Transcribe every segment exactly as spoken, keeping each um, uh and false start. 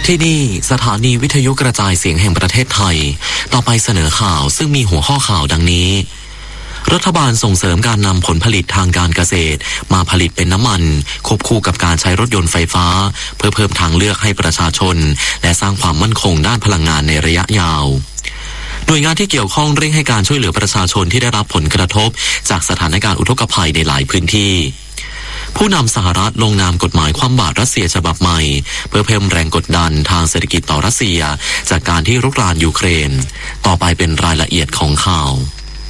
ที่นี่สถานีวิทยุกระจายเสียงแห่งประเทศไทยต่อไปเสนอข่าวซึ่งมีหัวข้อข่าวดังนี้รัฐบาลส่งเสริมการนำผลผลิตทางการเกษตรมาผลิตเป็นน้ำมันควบคู่กับการใช้รถยนต์ไฟฟ้าเพื่อเพิ่มทางเลือกให้ประชาชนและสร้างความมั่นคงด้านพลังงานในระยะยาวหน่วยงานที่เกี่ยวข้องเร่งให้การช่วยเหลือประชาชนที่ได้รับผลกระทบจากสถานการณ์อุทกภัยในหลายพื้นที่ผู้นำสหรัฐลงนามกฎหมายคว่ำบาตรรัสเซียฉบับใหม่เพื่อเพิ่มแรงกดดันทางเศรษฐกิจต่อรัสเซียจากการที่รุกรานยูเครนต่อไปเป็นรายละเอียดของข่าว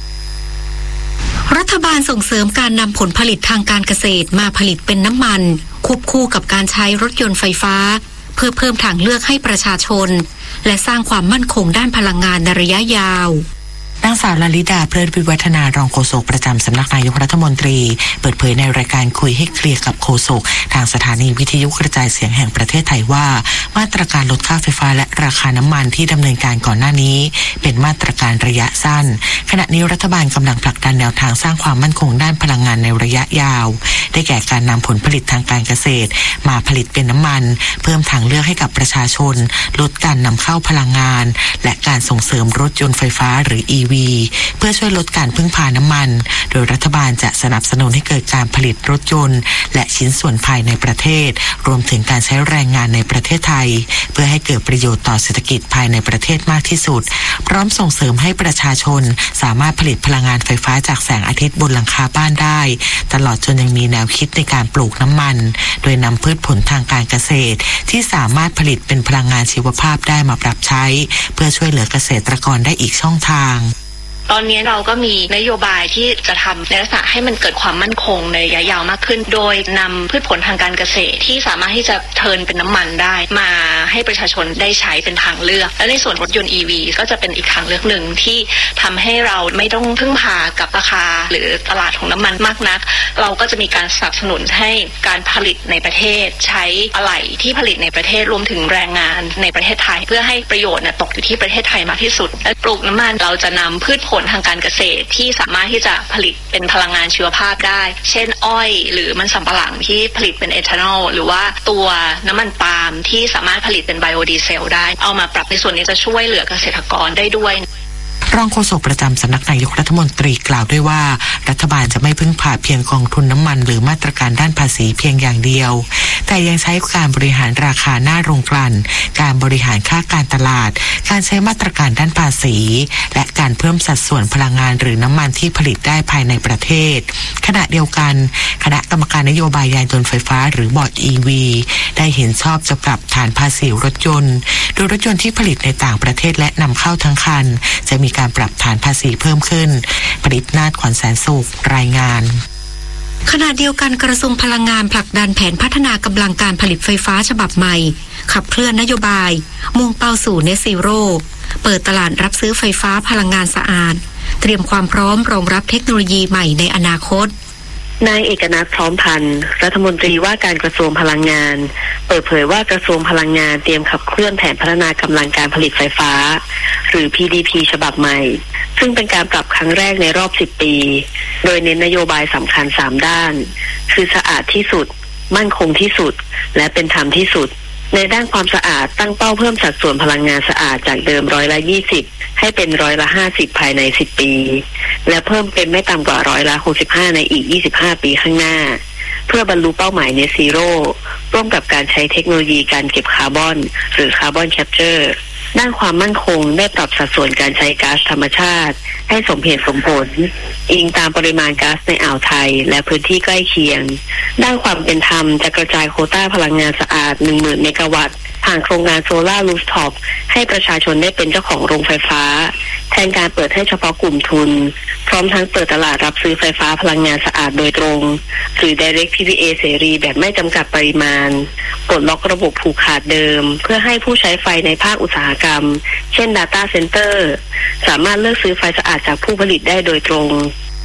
รัฐบาลส่งเสริมการนำผลผลิตทางการเกษตรมาผลิตเป็นน้ำมันควบคู่กับการใช้รถยนต์ไฟฟ้าเพื่อเพิ่มทางเลือกให้ประชาชนและสร้างความมั่นคงด้านพลังงานในระยะยาวนางสาวลลิดาเพลิดวิวัฒนารองโฆษกประจำสำนักนายกรัฐมนตรีเปิดเผยในรายการคุยให้เคลียร์กับโฆษกทางสถานีวิทยุกระจายเสียงแห่งประเทศไทยว่ามาตรการลดค่าไฟฟ้าและราคาน้ำมันที่ดำเนินการก่อนหน้านี้เป็นมาตรการระยะสั้นขณะนี้รัฐบาลกำลังผลักดันแนวทางสร้างความมั่นคงด้านพลังงานในระยะยาวได้แก่การนำผลผลิตทางการเกษตรมาผลิตเป็นน้ำมันเพิ่มทางเลือกให้กับประชาชนลดการนำเข้าพลังงานและการส่งเสริมรถยนต์ไฟฟ้าหรือ อี วี เพื่อช่วยลดการพึ่งพาน้ำมันโดยรัฐบาลจะสนับสนุนให้เกิดการผลิตรถยนต์และชิ้นส่วนภายในประเทศรวมถึงการใช้แรงงานในประเทศไทยเพื่อให้เกิดประโยชน์ต่อเศรษฐกิจภายในประเทศมากที่สุดพร้อมส่งเสริมให้ประชาชนสามารถผลิตพลังงานไฟฟ้าจากแสงอาทิตย์บนหลังคาบ้านได้ตลอดจนยังมีแนวคิดในการปลูกน้ำมันโดยนำพืชผลทางการเกษตรที่สามารถผลิตเป็นพลังงานชีวภาพได้มาปรับใช้เพื่อช่วยเหลือเกษตรกรได้อีกช่องทางตอนนี้เราก็มีนโยบายที่จะทำในลักษณะให้มันเกิดความมั่นคงในระยะยาวมากขึ้นโดยนำพืชผลทางการเกษตรที่สามารถที่จะเทิร์นเป็นน้ำมันได้มาให้ประชาชนได้ใช้เป็นทางเลือกและในส่วนรถยนต์ อี วี ก็จะเป็นอีกทางเลือกหนึ่งที่ทำให้เราไม่ต้องพึ่งพากับราคาหรือตลาดของน้ำมันมากนักเราก็จะมีการสนับสนุนให้การผลิตในประเทศใช้อะไหล่ที่ผลิตในประเทศรวมถึงแรงงานในประเทศไทยเพื่อให้ประโยชน์ตกอยู่ที่ประเทศไทยมากที่สุดและปลูกน้ำมันเราจะนำพืชผลทางการเกษตรที่สามารถที่จะผลิตเป็นพลังงานชีวภาพได้เช่นอ้อยหรือมันสำปะหลังที่ผลิตเป็นเอทานอลหรือว่าตัวน้ำมันปาล์มที่สามารถผลิตเป็นไบโอดีเซลได้เอามาปรับในส่วนนี้จะช่วยเหลือเกษตรกรได้ด้วยรองโฆษกประจำสำนักนายกรัฐมนตรีกล่าวด้วยว่ารัฐบาลจะไม่พึ่งพาเพียงกองทุนน้ำมันหรือมาตรการด้านภาษีเพียงอย่างเดียวแต่ยังใช้การบริหารราคาหน้าโรงกลั่นการบริหารค่าการตลาดการใช้มาตรการด้านภาษีและการเพิ่มสัดส่วนพลังงานหรือน้ำมันที่ผลิตได้ภายในประเทศขณะเดียวกันคณะกรรมการนโยบายยานยนต์ไฟฟ้าหรือบอร์ด อี วี ได้เห็นชอบจะปรับฐานภาษีรถยนต์โดยรถยนต์ที่ผลิตในต่างประเทศและนำเข้าทั้งคันจะมีการปรับฐานภาษีเพิ่มขึ้นผลิตนาฏขวัญแสนสุขรายงานขณะเดียวกันกระทรวงพลังงานผลักดันแผนพัฒนากำลังการผลิตไฟฟ้าฉบับใหม่ขับเคลื่อนนโยบายมุ่งเป้าสู่เนตซีโร่เปิดตลาดรับซื้อไฟฟ้าพลังงานสะอาดเตรียมความพร้อมรองรับเทคโนโลยีใหม่ในอนาคตนายเอกนัทพร้อมพันธ์รัฐมนตรีว่าการกระทรวงพลังงานเปิดเผยว่ากระทรวงพลังงานเตรียมขับเคลื่อนแผนพัฒนากำลังการผลิตไฟฟ้าหรือ พี ดี พี ฉบับใหม่ซึ่งเป็นการปรับครั้งแรกในรอบสิบปีโดยเน้นนโยบายสำคัญสามด้านคือสะอาดที่สุดมั่นคงที่สุดและเป็นธรรมที่สุดในด้านความสะอาดตั้งเป้าเพิ่มสัดส่วนพลังงานสะอาดจากเดิมร้อยละยี่สิบให้เป็นร้อยละห้าสิบภายในสิบปีและเพิ่มเป็นไม่ต่ำกว่าร้อยละหกสิบห้าในอีกยี่สิบห้าปีข้างหน้าเพื่อบรรลุเป้าหมายเนตซีโร่ร่วมกับการใช้เทคโนโลยีการเก็บคาร์บอนหรือคาร์บอนแคปเจอร์ด้านความมั่นคงได้ปรับสัดส่วนการใช้ก๊าซธรรมชาติให้สมเหตุสมผลอิงตามปริมาณก๊าซในอ่าวไทยและพื้นที่ใกล้เคียงด้านความเป็นธรรมจะกระจายโควต้าพลังงานสะอาด หนึ่งหมื่น เมกะวัตต์ผ่านโครงการโซล่ารูฟท็อปให้ประชาชนได้เป็นเจ้าของโรงไฟฟ้าแทนการเปิดให้เฉพาะกลุ่มทุนพร้อมทั้งเปิดตลาดรับซื้อไฟฟ้าพลังงานสะอาดโดยตรงหรือ Direct พี พี เอ เสรีแบบไม่จำกัดปริมาณปลดล็อกระบบผูกขาดเดิมเพื่อให้ผู้ใช้ไฟในภาคอุตสาหกรรมเช่น Data Center สามารถเลือกซื้อไฟสะอาดจากผู้ผลิตได้โดยตรง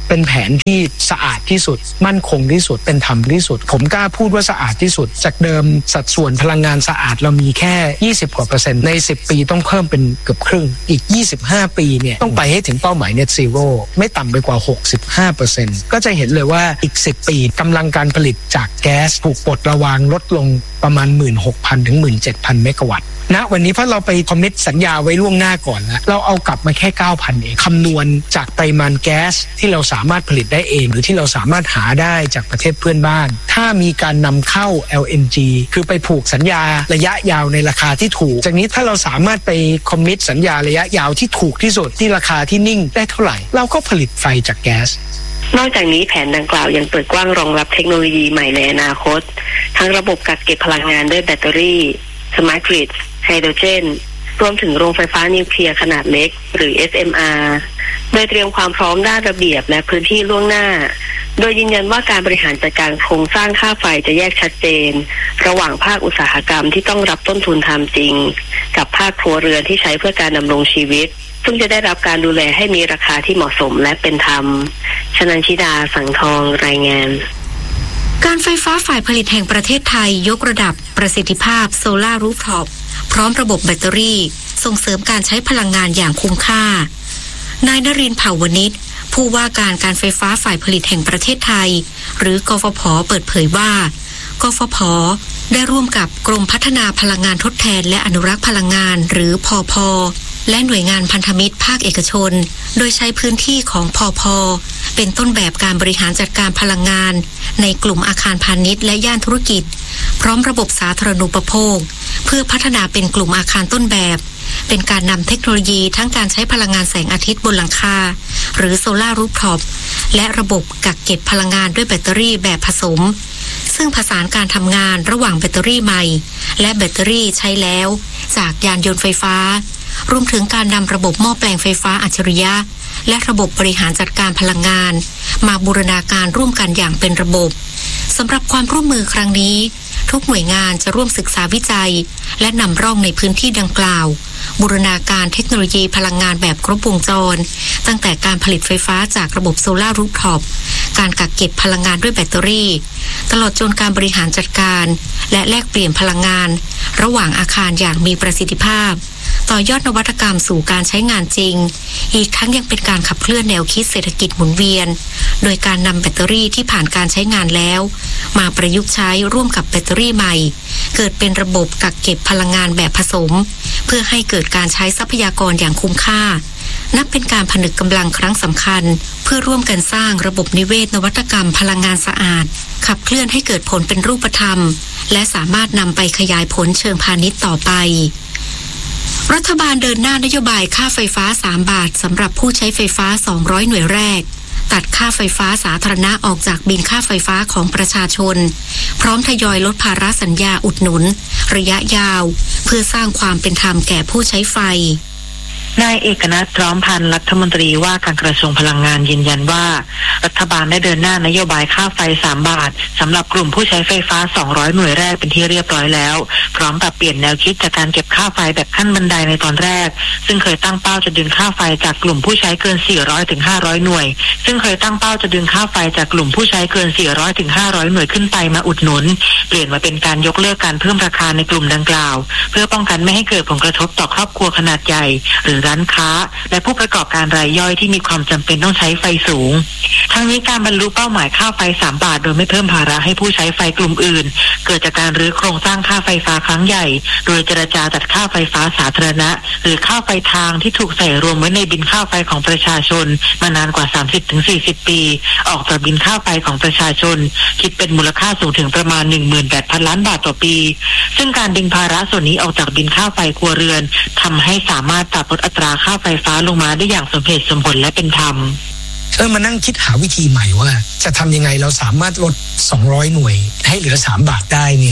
เป็นแผนที่สะอาดที่สุดมั่นคงที่สุดเป็นธรรมที่สุดผมกล้าพูดว่าสะอาดที่สุดจากเดิมสัดส่วนพลังงานสะอาดเรามีแค่ยี่สิบกว่าเปอร์เซ็นต์ในสิบปีต้องเพิ่มเป็นเกือบครึ่งอีกยี่สิบห้าปีเนี่ยต้องไปให้ถึงเป้าหมาย Net Zero ไม่ต่ำไปกว่า หกสิบห้าเปอร์เซ็นต์ ก็จะเห็นเลยว่าอีกสิบปีกำลังการผลิตจากแก๊สถูกปลดระวางลดลงประมาณ หนึ่งหมื่นหกพัน ถึง หนึ่งหมื่นเจ็ดพัน เมกะวัตต์ณวันนี้เพราะเราไปคอมมิตสัญญาไว้ล่วงหน้าก่อนแล้วเราเอากลับมาแค่ เก้าพัน เองคำนวณจากปริมาณแก๊สที่เราสามารถผลิตได้เองหรือที่เราสามารถหาได้จากประเทศเพื่อนบ้านถ้ามีการนำเข้า แอล เอ็น จี คือไปผูกสัญญาระยะยาวในราคาที่ถูกจากนี้ถ้าเราสามารถไปคอมมิตสัญญาระยะยาวที่ถูกที่สุดที่ราคาที่นิ่งได้เท่าไหร่เราก็ผลิตไฟจากแก๊สนอกจากนี้แผนดังกล่าวยังเปิดกว้างรองรับเทคโนโลยีใหม่ในอนาคตทั้งระบบกักเก็บพลังงานด้วยแบตเตอรี่ Smart Grid ไฮโดรเจนรวมถึงโรงไฟฟ้านิวเคลียร์ขนาดเล็กหรือ เอส เอ็ม อาร์ โดยเตรียมความพร้อมด้านระเบียบและพื้นที่ล่วงหน้าโดยยืนยันว่าการบริหารจัดการโครงสร้างค่าไฟจะแยกชัดเจนระหว่างภาคอุตสาหกรรมที่ต้องรับต้นทุนทำจริงกับภาคครัวเรือนที่ใช้เพื่อการดำรงชีวิตซึ่งจะได้รับการดูแลให้มีราคาที่เหมาะสมและเป็นธรรมชนันชิดาสังทองรายงานการไฟฟ้าฝ่ายผลิตแห่งประเทศไทยยกระดับประสิทธิภาพโซลาร์รูฟท็อปพร้อมระบบแบตเตอรี่ส่งเสริมการใช้พลังงานอย่างคุ้มค่านายนรินทร์ เผ่าวณิชผู้ว่าการการไฟฟ้าฝ่ายผลิตแห่งประเทศไทยหรือกฟผ.เปิดเผยว่ากฟผ.ได้ร่วมกับกรมพัฒนาพลังงานทดแทนและอนุรักษ์พลังงานหรือพพ.และหน่วยงานพันธมิตรภาคเอกชนโดยใช้พื้นที่ของพพ.เป็นต้นแบบการบริหารจัดการพลังงานในกลุ่มอาคารพาณิชย์และย่านธุรกิจพร้อมระบบสาธารณูปโภคเพื่อพัฒนาเป็นกลุ่มอาคารต้นแบบเป็นการนำเทคโนโลยีทั้งการใช้พลังงานแสงอาทิตย์บนหลังคาหรือโซลาร์รูฟท็อปและระบบกักเก็บพลังงานด้วยแบตเตอรี่แบบผสมซึ่งผสานการทำงานระหว่างแบตเตอรี่ใหม่และแบตเตอรี่ใช้แล้วจากยานยนต์ไฟฟ้ารวมถึงการนำระบบหม้อแปลงไฟฟ้าอัจฉริยะและระบบบริหารจัดการพลังงานมาบูรณาการร่วมกันอย่างเป็นระบบสำหรับความร่วมมือครั้งนี้ทุกหน่วยงานจะร่วมศึกษาวิจัยและนำร่องในพื้นที่ดังกล่าวบูรณาการเทคโนโลยีพลังงานแบบครบวงจรตั้งแต่การผลิตไฟฟ้าจากระบบโซลาร์รูฟท็อปการกักเก็บพลังงานด้วยแบตเตอรี่ตลอดจนการบริหารจัดการและแลกเปลี่ยนพลังงานระหว่างอาคารอย่างมีประสิทธิภาพต่อยอดนวัตกรรมสู่การใช้งานจริงอีกทั้งยังเป็นการขับเคลื่อนแนวคิดเศรษฐกิจหมุนเวียนโดยการนำแบตเตอรี่ที่ผ่านการใช้งานแล้วมาประยุกต์ใช้ร่วมกับแบตเตอรี่ใหม่เกิดเป็นระบบกักเก็บพลังงานแบบผสมเพื่อให้เกิดการใช้ทรัพยากรอย่างคุ้มค่านับเป็นการผนึกกำลังครั้งสำคัญเพื่อร่วมกันสร้างระบบนิเวศนวัตกรรมพลังงานสะอาดขับเคลื่อนให้เกิดผลเป็นรูปธรรมและสามารถนำไปขยายผลเชิงพาณิชย์ต่อไปรัฐบาลเดินหน้านโยบายค่าไฟฟ้าสามบาทสำหรับผู้ใช้ไฟฟ้าสองร้อยหน่วยแรกตัดค่าไฟฟ้าสาธารณะออกจากบิลค่าไฟฟ้าของประชาชนพร้อมทยอยลดภาระสัญญาอุดหนุนระยะยาวเพื่อสร้างความเป็นธรรมแก่ผู้ใช้ไฟนายเอกนัท พร้อมพันธ์รัฐมนตรีว่าการกระทรวงพลังงานยืนยันว่ารัฐบาลได้เดินหน้านโยบายค่าไฟสามบาทสำหรับกลุ่มผู้ใช้ไฟฟ้าสองร้อยหน่วยแรกเป็นที่เรียบร้อยแล้วพร้อมปรับเปลี่ยนแนวคิดจากการเก็บค่าไฟแบบขั้นบันไดในตอนแรกซึ่งเคยตั้งเป้าจะดึงค่าไฟจากกลุ่มผู้ใช้เกินสี่ร้อยถึงห้าร้อยหน่วยซึ่งเคยตั้งเป้าจะดึงค่าไฟจากกลุ่มผู้ใช้เกินสี่ร้อยถึงห้าร้อยหน่วยขึ้นไปมาอุดหนุนเปลี่ยนมาเป็นการยกเลิกการเพิ่มราคาในกลุ่มดังกล่าวเพื่อป้องกันไม่ให้เกิดผลกระทบต่อครอบครัวขนาดใหญ่หรือร้านค้าและผู้ประกอบการรายย่อยที่มีความจำเป็นต้องใช้ไฟสูงทั้งนี้การบรรลุเป้าหมายค่าไฟสามบาทโดยไม่เพิ่มภาระให้ผู้ใช้ไฟกลุ่มอื่นเกิดจากการรื้อโครงสร้างค่าไฟฟ้าครั้งใหญ่โดยเจรจาตัดค่าไฟฟ้าสาธารณะหรือค่าไฟทางที่ถูกใส่รวมไว้ในบิลค่าไฟของประชาชนมานานกว่า สามสิบถึงสี่สิบ ปีออกจากบิลค่าไฟของประชาชนคิดเป็นมูลค่าสูงถึงประมาณ หนึ่งหมื่นแปดพัน ล้านบาทต่อปีซึ่งการดึงภาระส่วนนี้ออกจากบิลค่าไฟครัวเรือนทำให้สามารถปรับลดอัตราค่าไฟฟ้าลงมาได้อย่างสมเหตุสมผลและเป็นธรรมเออมานั่งคิดหาวิธีใหม่ว่าจะทำยังไงเราสามารถลดสองร้อยหน่วยให้เหลือสามบาทได้เนี่ย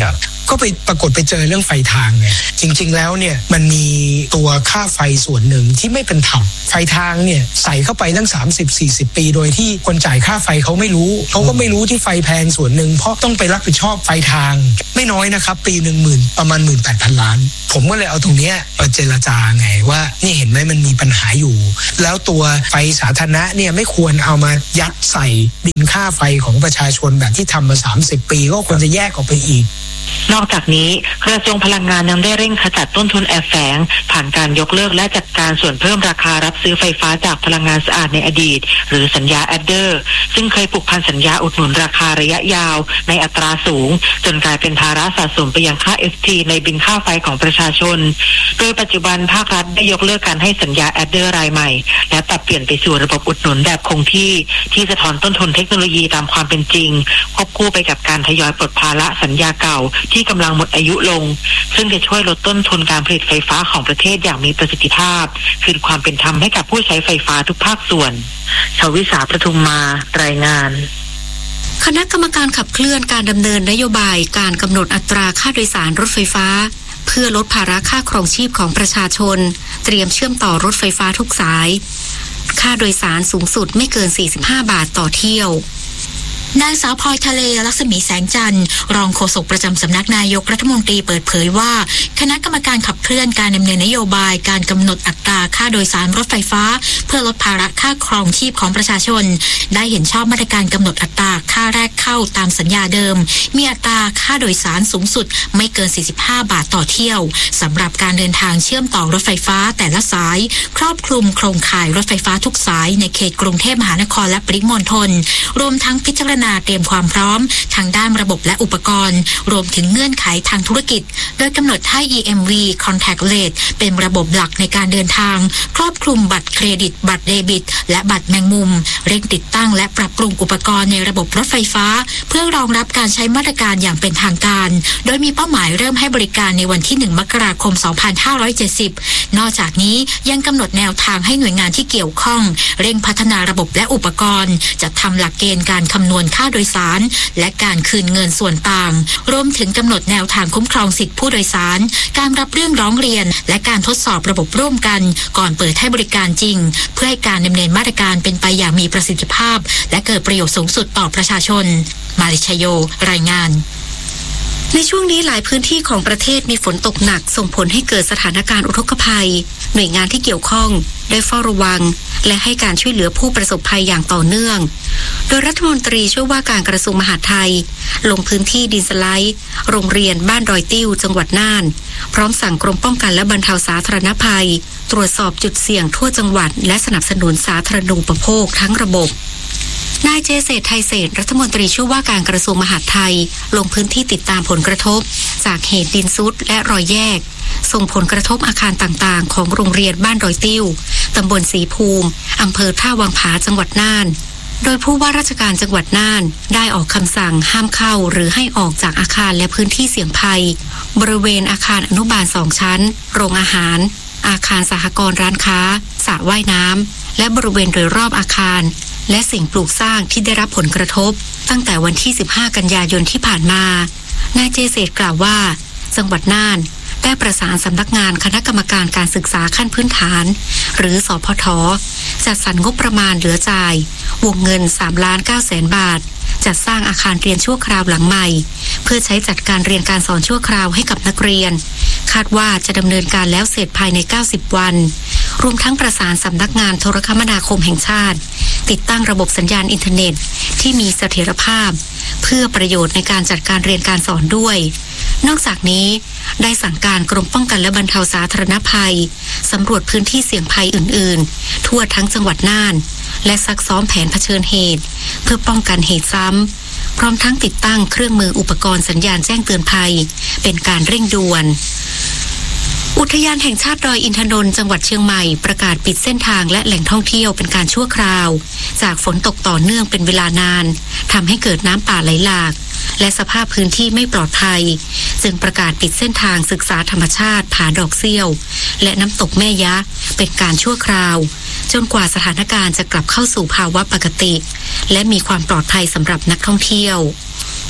ก็ไปปรากฏไปเจอเรื่องไฟทางไงจริงๆแล้วเนี่ยมันมีตัวค่าไฟส่วนหนึ่งที่ไม่เป็นธรรมไฟทางเนี่ยใส่เข้าไปตั้ง สามสิบสี่สิบ ปีโดยที่คนจ่ายค่าไฟเขาไม่รู้เขาก็ไม่รู้ที่ไฟแพงส่วนหนึ่งเพราะต้องไปรับผิดชอบไฟทางไม่น้อยนะครับปีหนึ่งหมื่นประมาณ หนึ่งหมื่นแปดพัน ล้านผมก็เลยเอาตรงเนี้ยมาเจรจาไงว่านี่เห็นไหมมันมีปัญหาอยู่แล้วตัวไฟสาธารณะเนี่ยไม่ควรเอามายัดใส่บินค่าไฟของประชาชนแบบที่ทำมาสามสิบปีก็ควรจะแยกออกไปอีกนอกจากนี้กระทรวงพลังงานยังได้เร่งขจัดต้นทุนแอบแฝงผ่านการยกเลิกและจัดการส่วนเพิ่มราคารับซื้อไฟฟ้าจากพลังงานสะอาดในอดีตหรือสัญญาแอดเดอร์ซึ่งเคยผูกพันสัญญาอุดหนุนราคาระยะยาวในอัตราสูงจนกลายเป็นภาระสะสมไปยังค่า เอฟ ที ในบินค่าไฟของประชาชนโดยปัจจุบันภาครัฐได้ยกเลิกการให้สัญญาแอดเดอร์รายใหม่และปรับเปลี่ยนไปสู่ระบบอุดหนุนแบบคงที่ที่สะท้อนต้นทุนเทคโนโลยีตามความเป็นจริงควบคู่ไปกับการทยอยปลดภาระสัญญาเก่าที่กำลังหมดอายุลงซึ่งจะช่วยลดต้นทุนการผลิตไฟฟ้าของประเทศอย่างมีประสิทธิภาพคืนความเป็นธรรมให้กับผู้ใช้ไฟฟ้าทุกภาคส่วนชวิสาประทุมมารายงานคณะกรรมการขับเคลื่อนการดำเนินนโยบายการกำหนดอัตราค่าโดยสารรถไฟฟ้าเพื่อลดภาระค่าครองชีพของประชาชนเตรียมเชื่อมต่อรถไฟฟ้าทุกสายค่าโดยสารสูงสุดไม่เกินสี่สิบห้าบาทต่อเที่ยวนางสาวพลอยทะเลลักษมีแสงจันทร์รองโฆษกประจำสำนักนายกรัฐมนตรีเปิดเผยว่าคณะกรรมการขับเคลื่อนการดำเนินนโยบายการกำหนดอัตราค่าโดยสารรถไฟฟ้าเพื่อลดภาระค่าครองชีพของประชาชนได้เห็นชอบมาตรการกำหนดอัตราค่าแรกเข้าตามสัญญาเดิมมีอัตราค่าโดยสารสูงสุดไม่เกินสี่สิบห้าบาทต่อเที่ยวสำหรับการเดินทางเชื่อมต่อรถไฟฟ้าแต่ละสายครอบคลุมโครงข่ายรถไฟฟ้าทุกสายในเขตกรุงเทพมหานครและปริมณฑลรวมทั้งพิจารณาเตรียมความพร้อมทางด้านระบบและอุปกรณ์รวมถึงเงื่อนไขทางธุรกิจโดยกำหนดให้ อี เอ็ม วี Contact Rate เป็นระบบหลักในการเดินทางครอบคลุมบัตรเครดิตบัตรเดบิตและบัตรแมงมุมเร่งติดตั้งและปรับปรุงอุปกรณ์ในระบบรถไฟฟ้าเพื่อรองรับการใช้มาตรการอย่างเป็นทางการโดยมีเป้าหมายเริ่มให้บริการในวันที่หนึ่งมกราคมสองพันห้าร้อยเจ็ดสิบนอกจากนี้ยังกำหนดแนวทางให้หน่วยงานที่เกี่ยวข้องเร่งพัฒนาระบบและอุปกรณ์จัดทำหลักเกณฑ์การคำนวณค่าโดยสารและการคืนเงินส่วนต่างรวมถึงกำหนดแนวทางคุ้มครองสิทธิผู้โดยสารการรับเรื่องร้องเรียนและการทดสอบระบบร่วมกันก่อนเปิดให้บริการจริงเพื่อให้การดำเนินมาตรการเป็นไปอย่างมีประสิทธิภาพและเกิดประโยชน์สูงสุดต่อประชาชนมาริชโยรายงานในช่วงนี้หลายพื้นที่ของประเทศมีฝนตกหนักส่งผลให้เกิดสถานการณ์อุทกภัยหน่วยงานที่เกี่ยวข้องได้เฝ้าระวังและให้การช่วยเหลือผู้ประสบภัยอย่างต่อเนื่องโดยรัฐมนตรีช่วยว่าการกระทรวงมหาดไทยลงพื้นที่ดินสไลด์โรงเรียนบ้านดอยติ้วจังหวัดน่านพร้อมสั่งกรมป้องกันและบรรเทาสาธารณภัยตรวจสอบจุดเสี่ยงทั่วจังหวัดและสนับสนุนสาธารณูปโภคทั้งระบบนายเจเศรษฐ์ไทยเศรษฐ์รัฐมนตรีช่วยว่าการกระทรวงมหาดไทยลงพื้นที่ติดตามผลกระทบจากเหตุดินซุดและรอยแยกส่งผลกระทบอาคารต่างๆของโรงเรียนบ้านดอยติ้วตำบลศรีภูมิอำเภอท่าวังผาจังหวัดน่านโดยผู้ว่าราชการจังหวัดน่านได้ออกคำสั่งห้ามเข้าหรือให้ออกจากอาคารและพื้นที่เสี่ยงภัยบริเวณอาคารอนุบาลสองชั้นโรงอาหารอาคารสหกรณ์ร้านค้าสระว่ายน้ำและบริเวณโดยรอบอาคารและสิ่งปลูกสร้างที่ได้รับผลกระทบตั้งแต่วันที่สิบห้ากันยายนที่ผ่านมานายเจเศรษฐ์กล่าวว่าจังหวัดน่านได้ประสานสำนักงานคณะกรรมการการศึกษาขั้นพื้นฐานหรือสพท.จัดสรรงบประมาณเหลือจ่ายวงเงินสามล้านเก้าแสนบาทจัดสร้างอาคารเรียนชั่วคราวหลังใหม่เพื่อใช้จัดการเรียนการสอนชั่วคราวให้กับนักเรียนคาดว่าจะดำเนินการแล้วเสร็จภายในเก้าสิบวันรวมทั้งประสานสำนักงานโทรคมนาคมแห่งชาติติดตั้งระบบสัญญาณอินเทอร์เน็ตที่มีเสถียรภาพเพื่อประโยชน์ในการจัดการเรียนการสอนด้วยนอกจากนี้ได้สั่งการกรมป้องกันและบรรเทาสาธารณภัยสำรวจพื้นที่เสี่ยงภัยอื่นๆทั่วทั้งจังหวัดน่านและซักซ้อมแผนเผชิญเหตุเพื่อป้องกันเหตุซ้ำพร้อมทั้งติดตั้งเครื่องมืออุปกรณ์สัญญาณแจ้งเตือนภัยเป็นการเร่งด่วนอุทยานแห่งชาติดอยอินทนนท์จังหวัดเชียงใหม่ประกาศปิดเส้นทางและแหล่งท่องเที่ยวเป็นการชั่วคราวจากฝนตกต่อเนื่องเป็นเวลานานทำให้เกิดน้ำป่าไหลหลากและสภาพพื้นที่ไม่ปลอดภัยจึงประกาศปิดเส้นทางศึกษาธรรมชาติผาดอกเซี่ยวและน้ำตกแม่ยะเป็นการชั่วคราวจนกว่าสถานการณ์จะกลับเข้าสู่ภาวะปกติและมีความปลอดภัยสำหรับนักท่องเที่ยว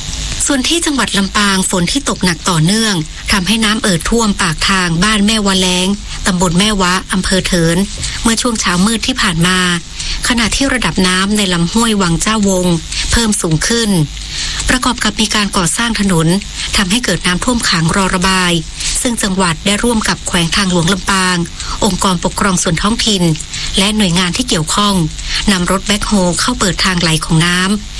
ส่วนที่จังหวัดลำปางฝนที่ตกหนักต่อเนื่องทำให้น้ำเอ่อท่วมปากทางบ้านแม่วะแล้งตำบลแม่วะอำเภอเถินเมื่อช่วงเช้ามืดที่ผ่านมาขณะที่ระดับน้ำในลำห้วยวังเจ้าวงเพิ่มสูงขึ้นประกอบกับมีการก่อสร้างถนนทำให้เกิดน้ำท่วมขังรอระบายซึ่งจังหวัดได้ร่วมกับแขวงทางหลวงลำปางองค์กรปกครองส่วนท้องถิ่นและหน่วยงานที่เกี่ยวข้องนำรถแบ็คโฮเข้าเปิดทางไหลของน้